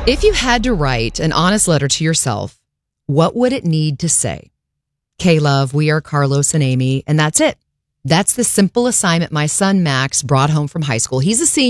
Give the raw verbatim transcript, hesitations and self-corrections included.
If you had to write an honest letter to yourself, what would it need to say? K-Love, we are Carlos and Amy, and that's it. That's the simple assignment my son Max brought home from high school. He's a senior.